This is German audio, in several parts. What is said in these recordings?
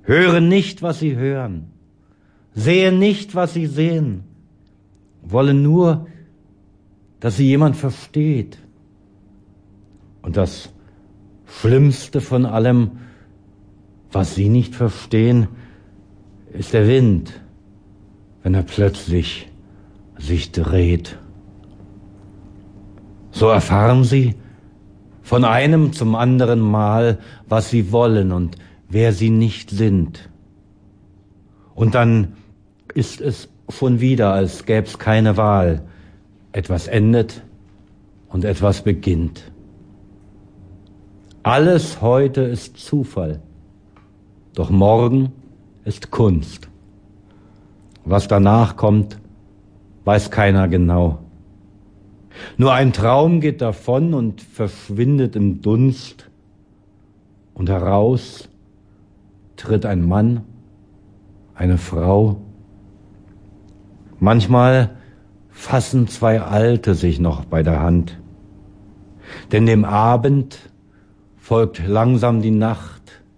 hören nicht, was sie hören, sehen nicht, was sie sehen, wollen nur, dass sie jemand versteht. Und das Schlimmste von allem, was sie nicht verstehen, ist der Wind, wenn er plötzlich sich dreht. So erfahren sie von einem zum anderen Mal, was sie wollen und wer sie nicht sind. Und dann ist es schon wieder, als gäb's keine Wahl. Etwas endet und etwas beginnt. Alles heute ist Zufall, doch morgen ist Kunst. Was danach kommt, weiß keiner genau. Nur ein Traum geht davon und verschwindet im Dunst, und heraus tritt ein Mann, eine Frau. Manchmal fassen zwei Alte sich noch bei der Hand, denn dem Abend folgt langsam die Nacht.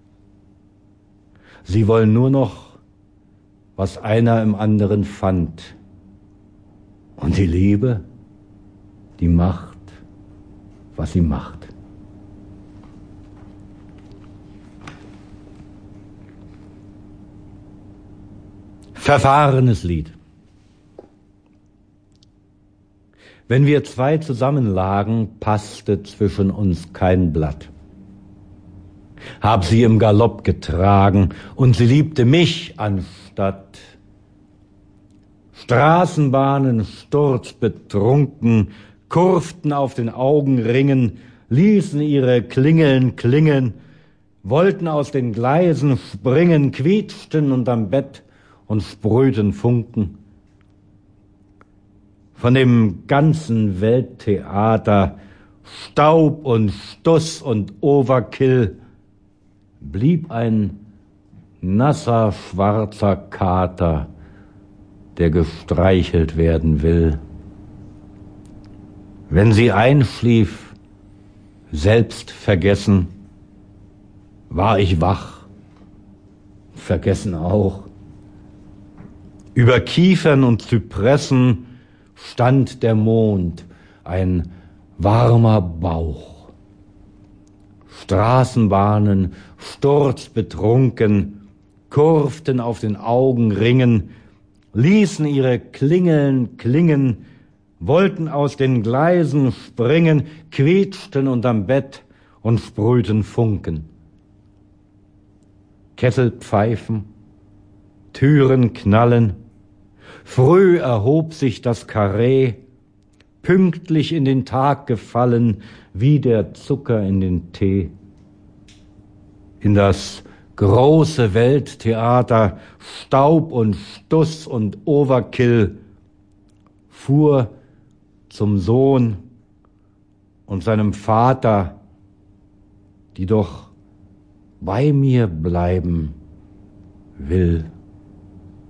Sie wollen nur noch, was einer im anderen fand. Und die Liebe, die macht, was sie macht. Verfahrenes Lied. Wenn wir zwei zusammenlagen, passte zwischen uns kein Blatt. Hab sie im Galopp getragen und sie liebte mich anstatt. Straßenbahnen sturzbetrunken, kurften auf den Augenringen, ließen ihre Klingeln klingen, wollten aus den Gleisen springen, quietschten unterm Bett und sprühten Funken. Von dem ganzen Welttheater, Staub und Stuss und Overkill, blieb ein nasser, schwarzer Kater, der gestreichelt werden will. Wenn sie einschlief, selbst vergessen, war ich wach, vergessen auch. Über Kiefern und Zypressen stand der Mond, ein warmer Bauch. Straßenbahnen, sturzbetrunken, kurften auf den Augenringen, ließen ihre Klingeln klingen, wollten aus den Gleisen springen, quietschten unterm Bett und sprühten Funken. Kessel pfeifen, Türen knallen, früh erhob sich das Karree, pünktlich in den Tag gefallen, wie der Zucker in den Tee. In das große Welttheater, Staub und Stuss und Overkill, fuhr zum Sohn und seinem Vater, die doch bei mir bleiben will.